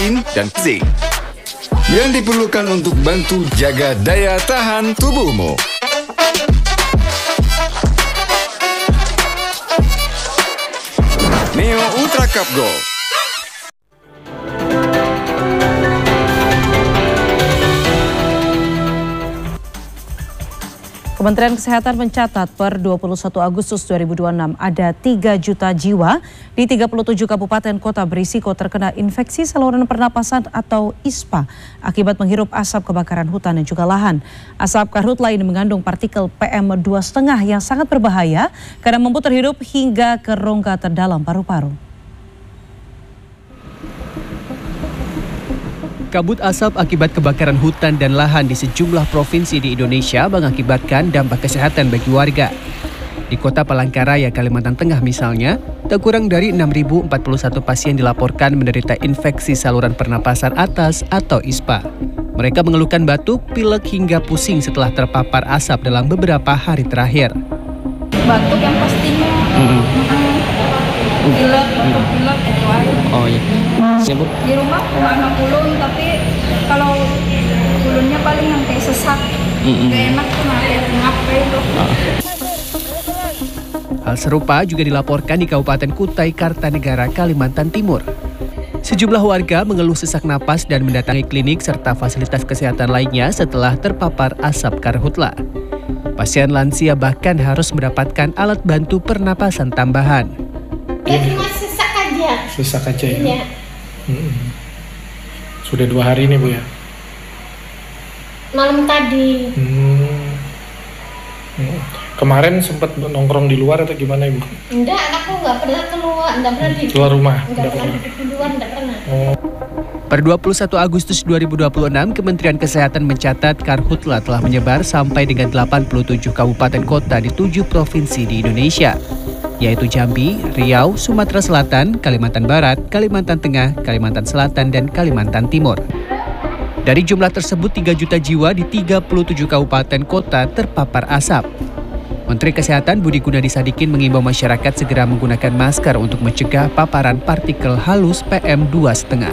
protein, dan zinc yang diperlukan untuk bantu jaga daya tahan tubuhmu. Neo Ultra Cup Gold. Kementerian Kesehatan mencatat per 21 Agustus 2026 ada 3 juta jiwa di 37 kabupaten kota berisiko terkena infeksi saluran pernapasan atau ISPA akibat menghirup asap kebakaran hutan dan juga lahan. Asap karhutla ini mengandung partikel PM2,5 yang sangat berbahaya karena mampu terhirup hingga ke rongga terdalam paru-paru. Kabut asap akibat kebakaran hutan dan lahan di sejumlah provinsi di Indonesia mengakibatkan dampak kesehatan bagi warga. Di kota Palangkaraya, Kalimantan Tengah misalnya, tak kurang dari 6.041 pasien dilaporkan menderita infeksi saluran pernapasan atas atau ISPA. Mereka mengeluhkan batuk, pilek hingga pusing setelah terpapar asap dalam beberapa hari terakhir. Batuk yang pastinya, pilek itu aja. Oh iya. Di rumah cuma kulun, tapi kalau kulunnya paling yang kayak sesak, gak enak tuh ngap itu. Hal serupa juga dilaporkan di Kabupaten Kutai Kartanegara, Kalimantan Timur. Sejumlah warga mengeluh sesak napas dan mendatangi klinik serta fasilitas kesehatan lainnya setelah terpapar asap karhutla. Pasien lansia bahkan harus mendapatkan alat bantu pernapasan tambahan. Ya cuma sesak aja. Sesak aja ya? Iya. Sudah 2 hari nih Bu ya? Malam tadi. Kemarin sempat nongkrong di luar atau gimana Ibu? Enggak, aku nggak pernah keluar, nggak pernah di keluar rumah. Nggak pernah duduk di luar, nggak pernah. Per 21 Agustus 2026, Kementerian Kesehatan mencatat karhutla telah menyebar sampai dengan 87 kabupaten kota di 7 provinsi di Indonesia, yaitu Jambi, Riau, Sumatera Selatan, Kalimantan Barat, Kalimantan Tengah, Kalimantan Selatan, dan Kalimantan Timur. Dari jumlah tersebut, 3 juta jiwa di 37 kabupaten kota terpapar asap. Menteri Kesehatan Budi Gunadi Sadikin mengimbau masyarakat segera menggunakan masker untuk mencegah paparan partikel halus PM2,5.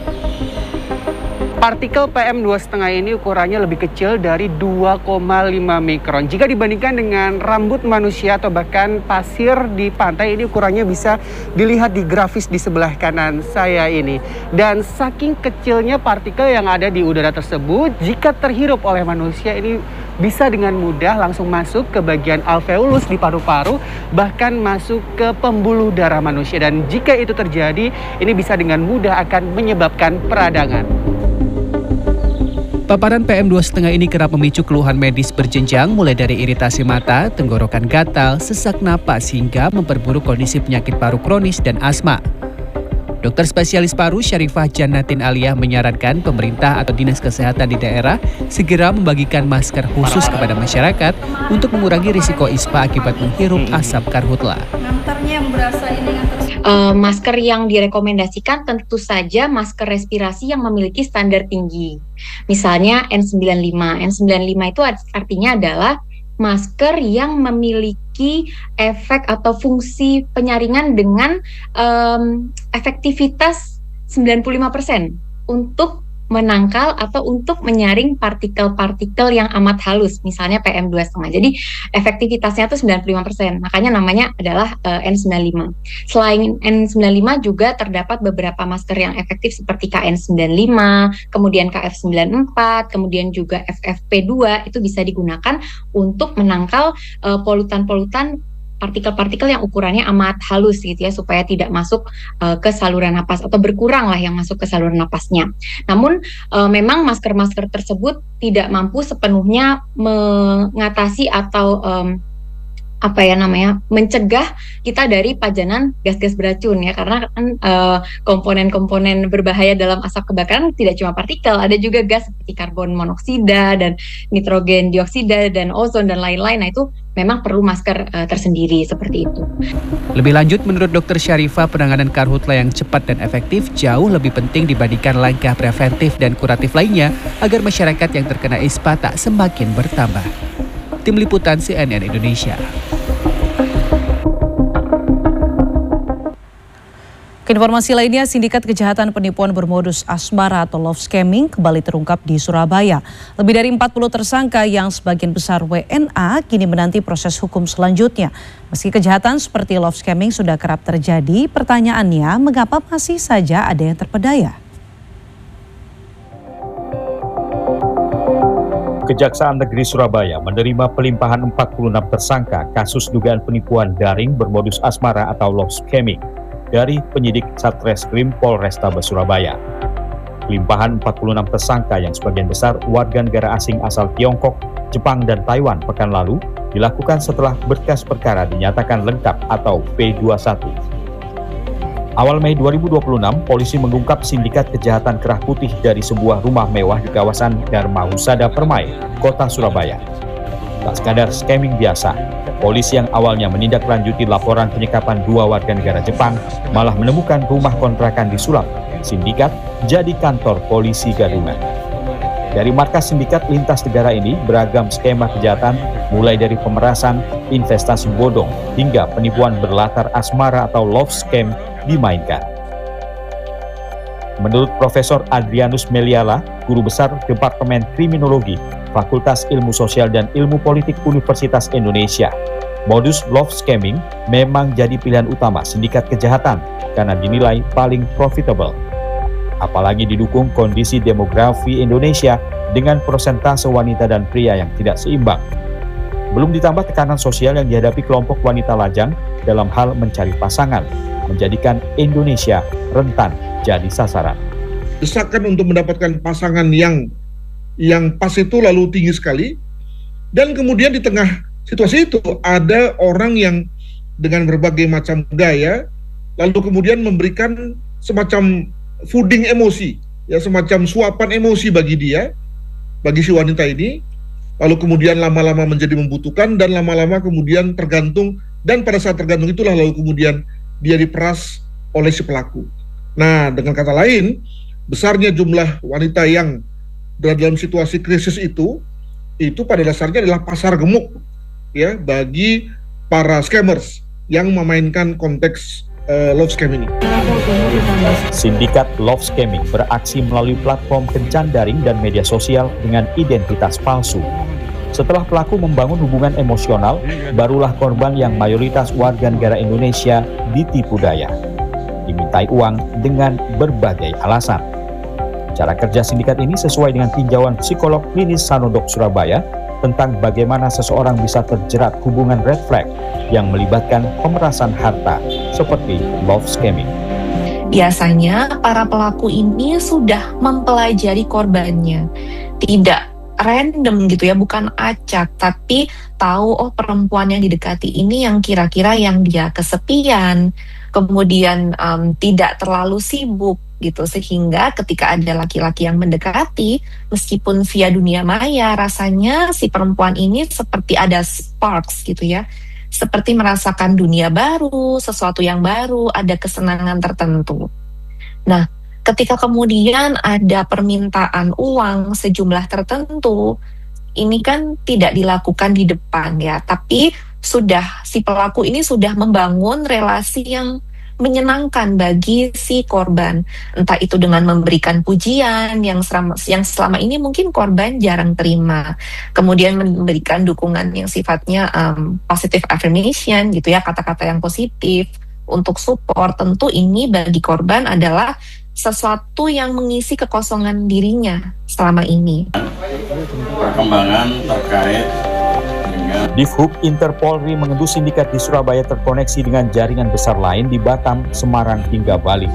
Partikel PM2,5 ini ukurannya lebih kecil dari 2,5 mikron. Jika dibandingkan dengan rambut manusia atau bahkan pasir di pantai, ini ukurannya bisa dilihat di grafis di sebelah kanan saya ini. Dan saking kecilnya partikel yang ada di udara tersebut, jika terhirup oleh manusia ini bisa dengan mudah langsung masuk ke bagian alveolus di paru-paru, bahkan masuk ke pembuluh darah manusia. Dan jika itu terjadi, ini bisa dengan mudah akan menyebabkan peradangan. Paparan PM2,5 ini kerap memicu keluhan medis berjenjang mulai dari iritasi mata, tenggorokan gatal, sesak napas hingga memperburuk kondisi penyakit paru kronis dan asma. Dokter spesialis paru Syarifah Jannatin Aliyah menyarankan pemerintah atau dinas kesehatan di daerah segera membagikan masker khusus kepada masyarakat untuk mengurangi risiko ISPA akibat menghirup asap karhutla. Ngantarnya yang berasa ini Masker yang direkomendasikan tentu saja masker respirasi yang memiliki standar tinggi. Misalnya N95. N95 itu artinya adalah masker yang memiliki efek atau fungsi penyaringan dengan efektivitas 95% untuk menangkal atau untuk menyaring partikel-partikel yang amat halus, misalnya PM2,5. Jadi efektivitasnya itu 95%, makanya namanya adalah N95. Selain N95 juga terdapat beberapa masker yang efektif seperti KN95, kemudian KF94, kemudian juga FFP2, itu bisa digunakan untuk menangkal polutan-polutan partikel-partikel yang ukurannya amat halus gitu ya, supaya tidak masuk ke saluran napas atau berkurang lah yang masuk ke saluran napasnya. Namun memang masker-masker tersebut tidak mampu sepenuhnya mengatasi atau mencegah kita dari pajanan gas-gas beracun ya, karena kan komponen-komponen berbahaya dalam asap kebakaran tidak cuma partikel, ada juga gas seperti karbon monoksida dan nitrogen dioksida dan ozon dan lain-lain. Nah itu memang perlu masker tersendiri seperti itu. Lebih lanjut, menurut Dr. Syarifah, penanganan karhutla yang cepat dan efektif jauh lebih penting dibandingkan langkah preventif dan kuratif lainnya agar masyarakat yang terkena ISPA tak semakin bertambah. Tim Liputan CNN Indonesia. Informasi lainnya, sindikat kejahatan penipuan bermodus asmara atau love scamming kembali terungkap di Surabaya. Lebih dari 40 tersangka yang sebagian besar WNA kini menanti proses hukum selanjutnya. Meski kejahatan seperti love scamming sudah kerap terjadi, pertanyaannya mengapa masih saja ada yang terpedaya? Kejaksaan Negeri Surabaya menerima pelimpahan 46 tersangka kasus dugaan penipuan daring bermodus asmara atau love scamming dari penyidik Satreskrim Polrestabes Surabaya. Pelimpahan 46 tersangka yang sebagian besar warga negara asing asal Tiongkok, Jepang, dan Taiwan pekan lalu dilakukan setelah berkas perkara dinyatakan lengkap atau P21. Awal Mei 2026, polisi mengungkap sindikat kejahatan kerah putih dari sebuah rumah mewah di kawasan Dharma Husada Permai, Kota Surabaya. Tak sekadar scamming biasa, polisi yang awalnya menindaklanjuti laporan penyekapan 2 warga negara Jepang malah menemukan rumah kontrakan disulap sindikat jadi kantor polisi gadungan. Dari markas sindikat lintas negara ini beragam skema kejahatan mulai dari pemerasan, investasi bodong hingga penipuan berlatar asmara atau love scam dimainkan. Menurut Profesor Adrianus Meliala, Guru Besar Departemen Kriminologi, Fakultas Ilmu Sosial dan Ilmu Politik Universitas Indonesia, modus love scamming memang jadi pilihan utama sindikat kejahatan karena dinilai paling profitable. Apalagi didukung kondisi demografi Indonesia dengan persentase wanita dan pria yang tidak seimbang. Belum ditambah tekanan sosial yang dihadapi kelompok wanita lajang dalam hal mencari pasangan, menjadikan Indonesia rentan jadi sasaran. Desakan untuk mendapatkan pasangan yang pas itu lalu tinggi sekali, dan kemudian di tengah situasi itu ada orang yang dengan berbagai macam gaya lalu kemudian memberikan semacam fooding emosi, ya, semacam suapan emosi bagi si wanita ini, lalu kemudian lama-lama menjadi membutuhkan dan lama-lama kemudian tergantung, dan pada saat tergantung itulah lalu kemudian dia diperas oleh si pelaku. Nah, dengan kata lain, besarnya jumlah wanita yang berada dalam situasi krisis itu pada dasarnya adalah pasar gemuk, ya, bagi para scammers yang memainkan konteks love scam ini. Sindikat love scamming beraksi melalui platform kencan daring dan media sosial dengan identitas palsu. Setelah pelaku membangun hubungan emosional, barulah korban yang mayoritas warga negara Indonesia ditipu daya. Dimintai uang dengan berbagai alasan. Cara kerja sindikat ini sesuai dengan tinjauan psikolog klinis Sanodok Surabaya tentang bagaimana seseorang bisa terjerat hubungan red flag yang melibatkan pemerasan harta seperti love scamming. Biasanya para pelaku ini sudah mempelajari korbannya, tidak random gitu ya, bukan acak, tapi tahu perempuan yang didekati ini yang kira-kira yang dia kesepian, kemudian tidak terlalu sibuk gitu, sehingga ketika ada laki-laki yang mendekati, meskipun via dunia maya, rasanya si perempuan ini seperti ada sparks gitu ya, seperti merasakan dunia baru, sesuatu yang baru, ada kesenangan tertentu. Nah, ketika kemudian ada permintaan uang sejumlah tertentu, ini kan tidak dilakukan di depan ya, tapi si pelaku ini sudah membangun relasi yang menyenangkan bagi si korban, entah itu dengan memberikan pujian yang selama ini mungkin korban jarang terima, kemudian memberikan dukungan yang sifatnya positive affirmation gitu ya, kata-kata yang positif untuk support. Tentu ini bagi korban adalah sesuatu yang mengisi kekosongan dirinya selama ini. Perkembangan terkait Difhub Interpolri mengendus sindikat di Surabaya terkoneksi dengan jaringan besar lain di Batam, Semarang, hingga Bali.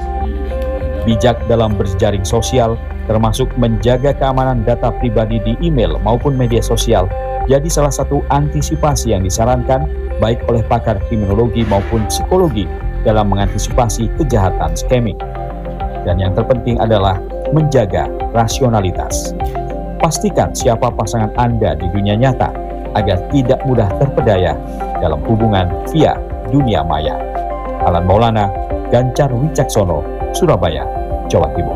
Bijak dalam berjaring sosial, termasuk menjaga keamanan data pribadi di email maupun media sosial, jadi salah satu antisipasi yang disarankan baik oleh pakar kriminologi maupun psikologi dalam mengantisipasi kejahatan scamming. Dan yang terpenting adalah menjaga rasionalitas. Pastikan siapa pasangan Anda di dunia nyata, agar tidak mudah terpedaya dalam hubungan via dunia maya. Alan Maulana, Gancar Wicaksono, Surabaya, Jawa Timur.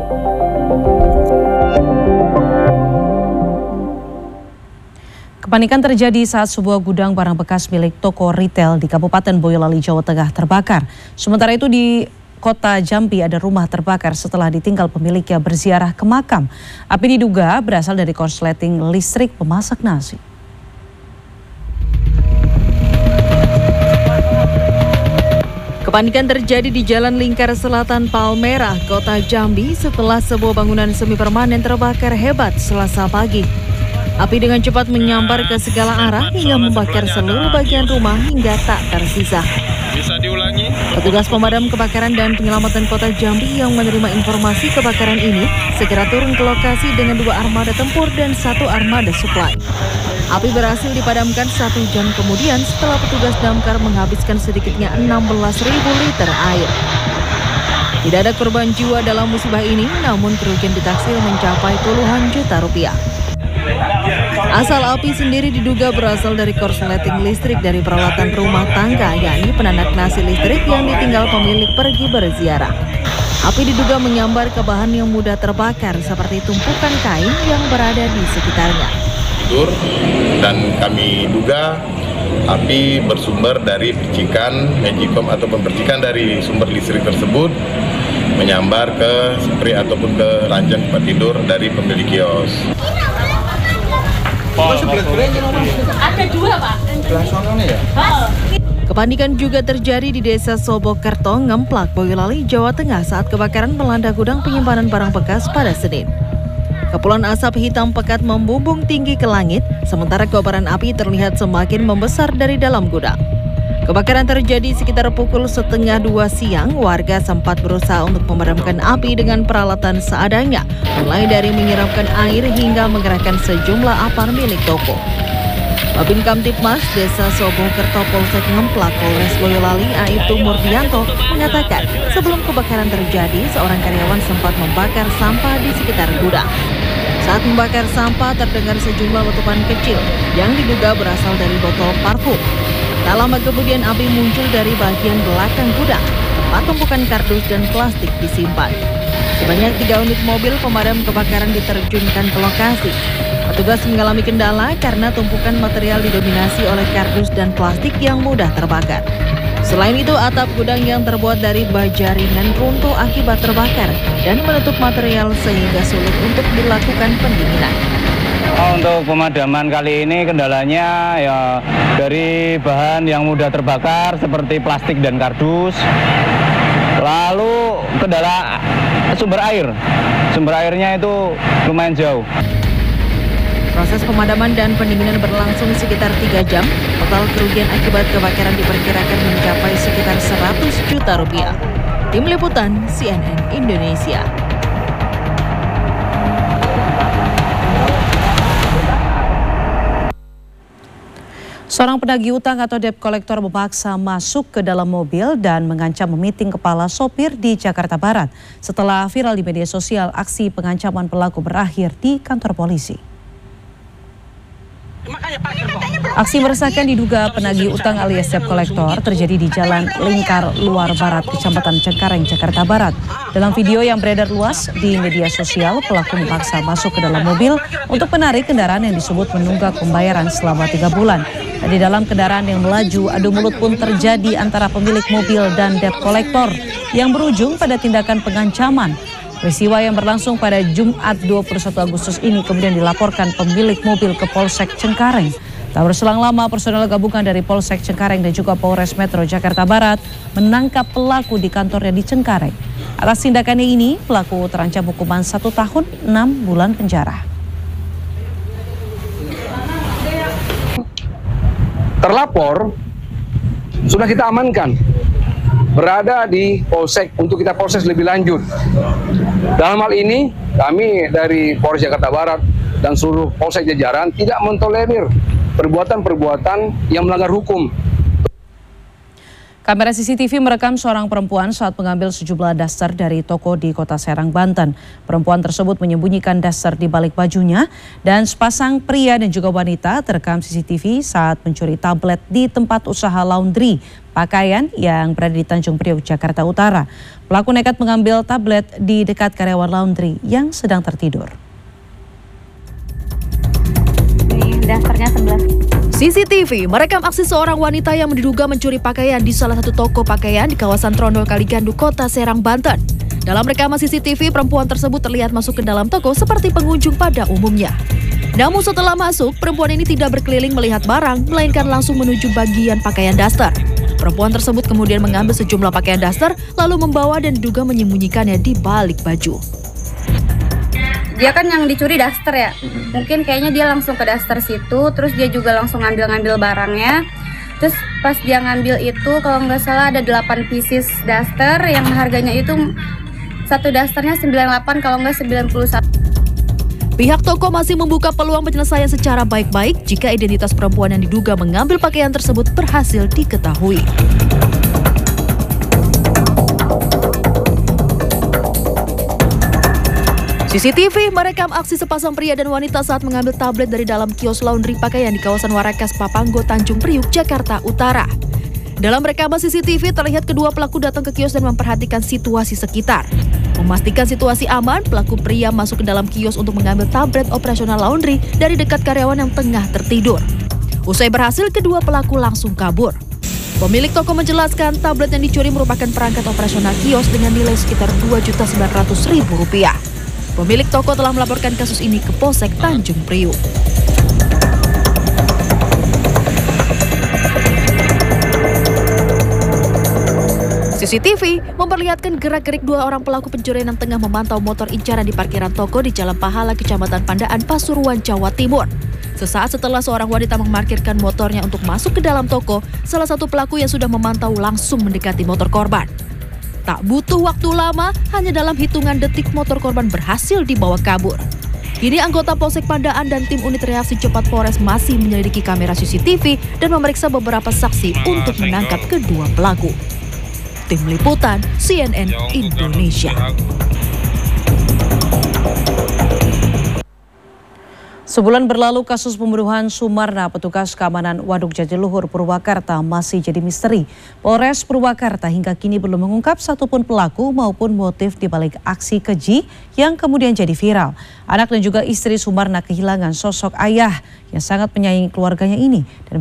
Kepanikan terjadi saat sebuah gudang barang bekas milik toko retail di Kabupaten Boyolali, Jawa Tengah terbakar. Sementara itu di Kota Jambi ada rumah terbakar setelah ditinggal pemiliknya berziarah ke makam. Api diduga berasal dari korsleting listrik pemasak nasi. Kepanikan terjadi di Jalan Lingkar Selatan Palmerah, Kota Jambi setelah sebuah bangunan semi permanen terbakar hebat Selasa pagi. Api dengan cepat menyambar ke segala arah hingga membakar seluruh bagian rumah hingga tak tersisa. Bisa diulangi? Petugas pemadam kebakaran dan penyelamatan Kota Jambi yang menerima informasi kebakaran ini segera turun ke lokasi dengan 2 armada tempur dan 1 armada suplai. Api berhasil dipadamkan 1 jam kemudian setelah petugas damkar menghabiskan sedikitnya 16.000 liter air. Tidak ada korban jiwa dalam musibah ini, namun kerugian ditaksir mencapai puluhan juta rupiah. Asal api sendiri diduga berasal dari korsleting listrik dari peralatan rumah tangga, yakni penanak nasi listrik yang ditinggal pemilik pergi berziarah. Api diduga menyambar ke bahan yang mudah terbakar seperti tumpukan kain yang berada di sekitarnya. Dan kami duga api bersumber dari percikan magicom ataupun percikan dari sumber listrik tersebut menyambar ke spray ataupun ke ranjang tempat tidur dari pemilik kios. Ada 2, Pak. Kepanikan juga terjadi di Desa Sobokerto, Ngemplak, Boyolali, Jawa Tengah saat kebakaran melanda gudang penyimpanan barang bekas pada Senin. Kepulan asap hitam pekat membumbung tinggi ke langit, sementara kobaran api terlihat semakin membesar dari dalam gudang. Kebakaran terjadi sekitar pukul 1:30 siang. Warga sempat berusaha untuk memadamkan api dengan peralatan seadanya, mulai dari menyiramkan air hingga menggerakkan sejumlah apar milik toko. Babin Kamtipmas Desa Sobokerto Polsek Ngemplak Polres Boyolali Aibtu Murdianto mengatakan sebelum kebakaran terjadi seorang karyawan sempat membakar sampah di sekitar gudang. Saat membakar sampah terdengar sejumlah letupan kecil yang diduga berasal dari botol parfum. Tak lama kemudian api muncul dari bagian belakang gudang, tempat tumpukan kardus dan plastik disimpan. Sebanyak 3 unit mobil pemadam kebakaran diterjunkan ke lokasi. Petugas mengalami kendala karena tumpukan material didominasi oleh kardus dan plastik yang mudah terbakar. Selain itu, atap gudang yang terbuat dari baja ringan runtuh akibat terbakar dan menutup material sehingga sulit untuk dilakukan pendinginan. Untuk pemadaman kali ini kendalanya ya dari bahan yang mudah terbakar seperti plastik dan kardus. Lalu kendala sumber air. Sumber airnya itu lumayan jauh. Proses pemadaman dan pendinginan berlangsung sekitar 3 jam. Total kerugian akibat kebakaran diperkirakan mencapai sekitar 100 juta rupiah. Tim Liputan CNN Indonesia. Seorang penagih utang atau debt collector memaksa masuk ke dalam mobil dan mengancam memiting kepala sopir di Jakarta Barat. Setelah viral di media sosial, aksi pengancaman pelaku berakhir di kantor polisi. Aksi meresahkan diduga penagih utang alias debt collector terjadi di Jalan Lingkar Luar Barat, Kecamatan Cengkareng, Jakarta Barat. Dalam video yang beredar luas di media sosial, pelaku memaksa masuk ke dalam mobil untuk menarik kendaraan yang disebut menunggak pembayaran selama 3 bulan. Dan di dalam kendaraan yang melaju, adu mulut pun terjadi antara pemilik mobil dan debt collector yang berujung pada tindakan pengancaman. Peristiwa yang berlangsung pada Jumat 21 Agustus ini kemudian dilaporkan pemilik mobil ke Polsek Cengkareng. Tak berselang lama, personel gabungan dari Polsek Cengkareng dan juga Polres Metro Jakarta Barat menangkap pelaku di kantornya di Cengkareng. Atas tindakannya ini, pelaku terancam hukuman 1 tahun 6 bulan penjara. Terlapor sudah kita amankan, berada di Polsek untuk kita proses lebih lanjut. Dalam hal ini, kami dari Polres Jakarta Barat dan seluruh Polsek jajaran tidak mentolerir perbuatan-perbuatan yang melanggar hukum. Kamera CCTV merekam seorang perempuan saat mengambil sejumlah daster dari toko di Kota Serang, Banten. Perempuan tersebut menyembunyikan daster di balik bajunya dan sepasang pria dan juga wanita terekam CCTV saat mencuri tablet di tempat usaha laundry pakaian yang berada di Tanjung Priok, Jakarta Utara. Pelaku nekat mengambil tablet di dekat karyawan laundry yang sedang tertidur. Ini dasternya 11. CCTV merekam aksi seorang wanita yang diduga mencuri pakaian di salah satu toko pakaian di kawasan Trondol Kaligandu, Kota Serang, Banten. Dalam rekaman CCTV, perempuan tersebut terlihat masuk ke dalam toko seperti pengunjung pada umumnya. Namun setelah masuk, perempuan ini tidak berkeliling melihat barang, melainkan langsung menuju bagian pakaian daster. Perempuan tersebut kemudian mengambil sejumlah pakaian daster, lalu membawa dan diduga menyembunyikannya di balik baju. Dia kan yang dicuri daster ya, mungkin kayaknya dia langsung ke daster situ, terus dia juga langsung ngambil belbarangnya. Terus pas dia ngambil itu, kalau nggak salah ada 8 pieces daster yang harganya itu satu dasternya 98, kalau nggak 91. Pihak toko masih membuka peluang penyelesaian secara baik-baik jika identitas perempuan yang diduga mengambil pakaian tersebut berhasil diketahui. CCTV merekam aksi sepasang pria dan wanita saat mengambil tablet dari dalam kios laundry pakaian di kawasan Warakas, Papanggo, Tanjung Priuk, Jakarta Utara. Dalam rekaman CCTV terlihat kedua pelaku datang ke kios dan memperhatikan situasi sekitar. Memastikan situasi aman, pelaku pria masuk ke dalam kios untuk mengambil tablet operasional laundry dari dekat karyawan yang tengah tertidur. Usai berhasil, kedua pelaku langsung kabur. Pemilik toko menjelaskan tablet yang dicuri merupakan perangkat operasional kios dengan nilai sekitar Rp2.900.000. Pemilik toko telah melaporkan kasus ini ke Polsek Tanjung Priuk. CCTV memperlihatkan gerak-gerik dua orang pelaku pencurian yang tengah memantau motor incaran di parkiran toko di Jalan Pahala, Kecamatan Pandaan, Pasuruan, Jawa Timur. Sesaat setelah seorang wanita memarkirkan motornya untuk masuk ke dalam toko, salah satu pelaku yang sudah memantau langsung mendekati motor korban. Tak butuh waktu lama, hanya dalam hitungan detik motor korban berhasil dibawa kabur. Kini anggota Polsek Pandaan dan tim unit reaksi cepat Polres masih menyelidiki kamera CCTV dan memeriksa beberapa saksi untuk menangkap kedua pelaku. Tim Liputan CNN Indonesia. Sebulan berlalu kasus pembunuhan Sumarna, petugas keamanan Waduk Jatiluhur, Purwakarta masih jadi misteri. Polres Purwakarta hingga kini belum mengungkap satupun pelaku maupun motif dibalik aksi keji yang kemudian jadi viral. Anak dan juga istri Sumarna kehilangan sosok ayah yang sangat menyayangi keluarganya ini. Dan